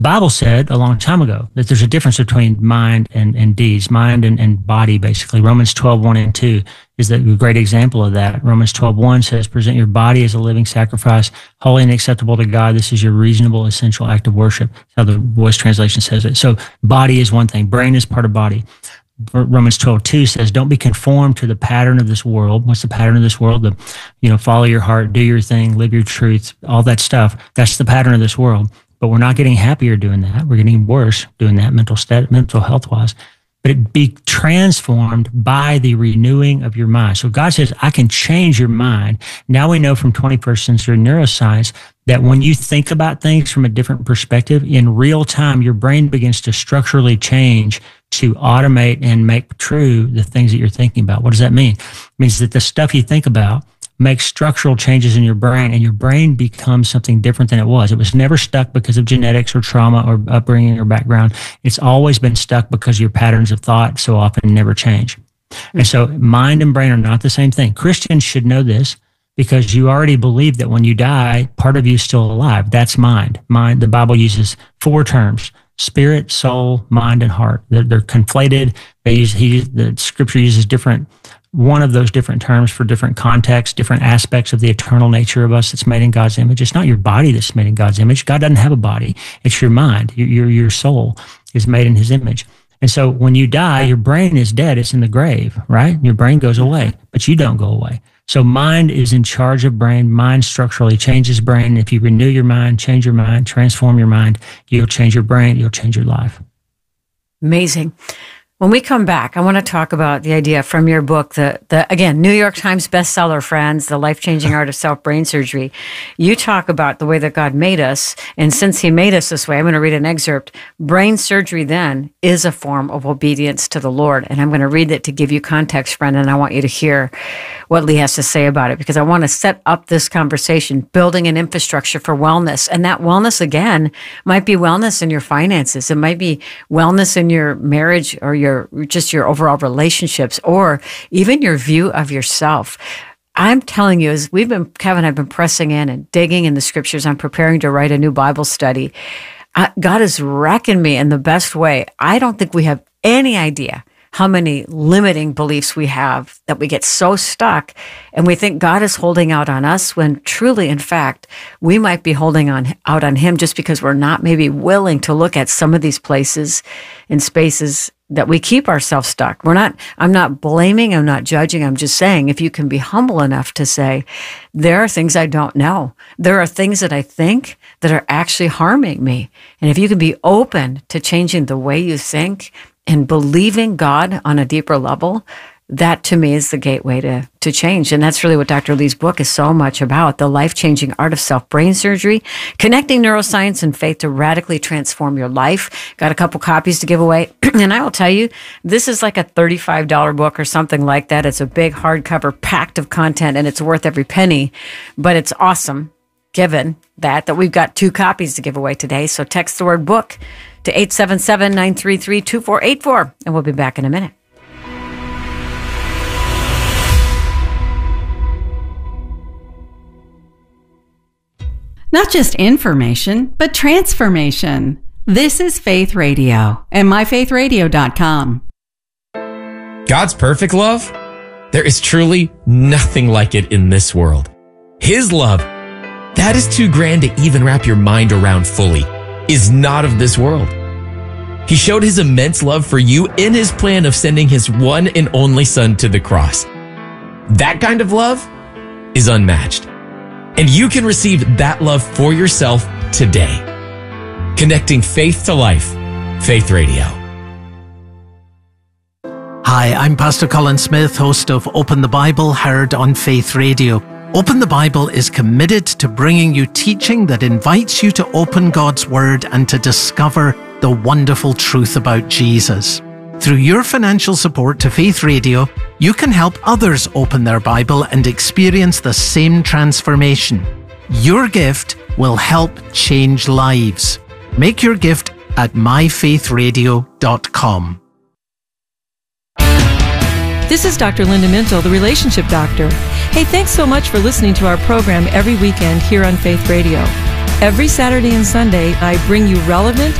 Bible said a long time ago that there's a difference between mind and deeds, mind and body, basically. Romans 12:1 and 2 is a great example of that. Romans 12:1 says, present your body as a living sacrifice, holy and acceptable to God. This is your reasonable, essential act of worship. That's how the Voice translation says it. So body is one thing. Brain is part of body. Romans 12:2 says, don't be conformed to the pattern of this world. What's the pattern of this world? Follow your heart, do your thing, live your truth, all that stuff. That's the pattern of this world. But we're not getting happier doing that. We're getting worse doing that mental health wise. But it be transformed by the renewing of your mind. So God says, I can change your mind. Now we know from 21st century neuroscience that when you think about things from a different perspective, in real time, your brain begins to structurally change to automate and make true the things that you're thinking about. What does that mean? It means that the stuff you think about makes structural changes in your brain, and your brain becomes something different than it was. It was never stuck because of genetics or trauma or upbringing or background. It's always been stuck because your patterns of thought so often never change. And so mind and brain are not the same thing. Christians should know this because you already believe that when you die, part of you is still alive. That's mind. Mind, the Bible uses 4 terms: spirit, soul, mind, and heart. They're conflated. The scripture uses one of those different terms for different contexts, different aspects of the eternal nature of us that's made in God's image. It's not your body that's made in God's image. God doesn't have a body. It's your mind. Your soul is made in his image. And so when you die, your brain is dead. It's in the grave, right? Your brain goes away, but you don't go away. So mind is in charge of brain. Mind structurally changes brain. If you renew your mind, change your mind, transform your mind, you'll change your brain, you'll change your life. Amazing. When we come back, I want to talk about the idea from your book, the again, New York Times bestseller, friends, The Life-Changing Art of Self-Brain Surgery. You talk about the way that God made us, and since he made us this way, I'm going to read an excerpt. Brain surgery, then, is a form of obedience to the Lord. And I'm going to read it to give you context, friend, and I want you to hear what Lee has to say about it, because I want to set up this conversation, building an infrastructure for wellness. And that wellness, again, might be wellness in your finances. It might be wellness in your marriage or your overall relationships, or even your view of yourself. I'm telling you, as Kevin and I have been pressing in and digging in the scriptures, I'm preparing to write a new Bible study. God has reckoned me in the best way. I don't think we have any idea how many limiting beliefs we have that we get so stuck and we think God is holding out on us when truly, in fact, we might be holding out on him just because we're not maybe willing to look at some of these places and spaces that we keep ourselves stuck. I'm not blaming, I'm not judging, I'm just saying if you can be humble enough to say, there are things I don't know. There are things that I think that are actually harming me. And if you can be open to changing the way you think and believing God on a deeper level, that to me is the gateway to change. And that's really what Dr. Lee's book is so much about, The Life-Changing Art of Self-Brain Surgery, connecting neuroscience and faith to radically transform your life. Got a couple copies to give away. And I will tell you, this is like a $35 book or something like that. It's a big hardcover packed of content and it's worth every penny, but it's awesome given that we've got 2 copies to give away today. So text the word book to 877-933-2484 and we'll be back in a minute. Not just information, but transformation. This is Faith Radio and myfaithradio.com. God's perfect love? There is truly nothing like it in this world. His love, that is too grand to even wrap your mind around fully, is not of this world. He showed his immense love for you in his plan of sending his one and only son to the cross. That kind of love is unmatched. And you can receive that love for yourself today. Connecting faith to life. Faith Radio. Hi, I'm Pastor Colin Smith, host of Open the Bible, heard on Faith Radio. Open the Bible is committed to bringing you teaching that invites you to open God's Word and to discover the wonderful truth about Jesus. Through your financial support to Faith Radio, you can help others open their Bible and experience the same transformation. Your gift will help change lives. Make your gift at myfaithradio.com. This is Dr. Linda Mintle, the Relationship Doctor. Hey, thanks so much for listening to our program every weekend here on Faith Radio. Every Saturday and Sunday, I bring you relevant,